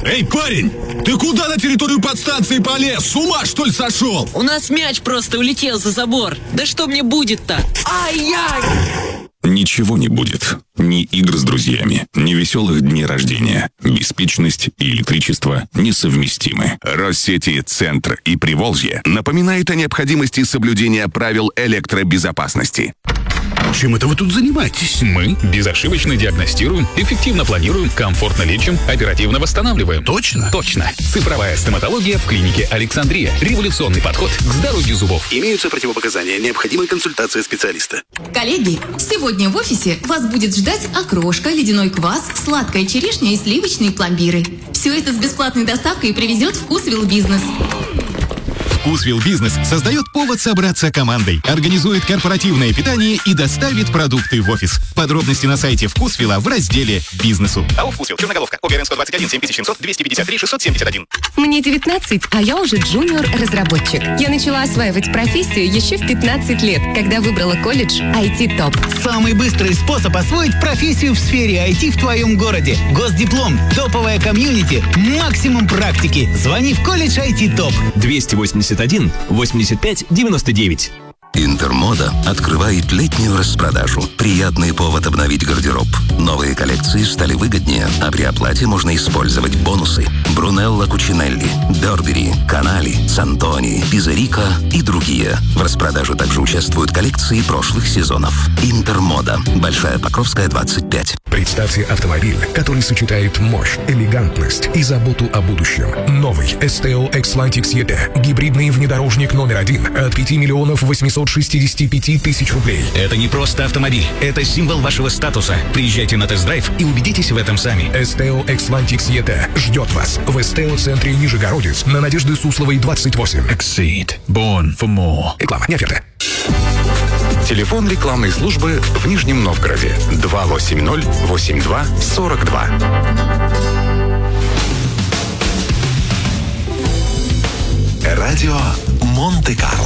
Эй, парень, ты куда на территорию подстанции полез? С ума, что ли, сошел? У нас мяч просто улетел за забор. Да что мне будет-то? Ай-яй! Ничего не будет. Ни игр с друзьями, ни веселых дней рождения. Беспечность и электричество несовместимы. Россети «Центр» и «Приволжье» напоминают о необходимости соблюдения правил электробезопасности. Чем это вы тут занимаетесь? Мы безошибочно диагностируем, эффективно планируем, комфортно лечим, оперативно восстанавливаем. Точно? Точно. Цифровая стоматология в клинике «Александрия». Революционный подход к здоровью зубов. Имеются противопоказания, необходимая консультация специалиста. Коллеги, сегодня в офисе вас будет ждать окрошка, ледяной квас, сладкая черешня и сливочные пломбиры. Все это с бесплатной доставкой привезет Вкусвилл Бизнес. Вкусвилл Бизнес создает повод собраться командой, организует корпоративное питание и доставит продукты в офис. Подробности на сайте Вкусвилла в разделе «Бизнесу». АО «Вкусвилл», Черноголовка, ОГРН 121 7700 253 671. Мне 19, а я уже джуниор-разработчик. Я начала осваивать профессию еще в 15 лет, когда выбрала колледж IT ТОП. Самый быстрый способ освоить профессию в сфере IT в твоем городе. Госдиплом, топовая комьюнити, максимум практики. Звони в колледж IT ТОП. 281 85 99. Интермода открывает летнюю распродажу. Приятный повод обновить гардероб. Новые коллекции стали выгоднее, а при оплате можно использовать бонусы. Брунелло Кучинелли, Бербери, Канали, Сантони, Пизерика и другие. В распродаже также участвуют коллекции прошлых сезонов. Интермода. Большая Покровская, 25. Представьте автомобиль, который сочетает мощь, элегантность и заботу о будущем. Новый STO X-Lantix ET. Гибридный внедорожник номер 1 от 5 миллионов 865 тысяч рублей. Это не просто автомобиль, это символ вашего статуса. Приезжайте на тест-драйв и убедитесь в этом сами. STO X-Lantix ET ждет вас в СТО-центре Нижегородец на Надежды Сусловой, 28. Exceed. Born for more. Реклама не оферта. Телефон рекламной службы в Нижнем Новгороде 280-82-42. Радио Монте-Карло.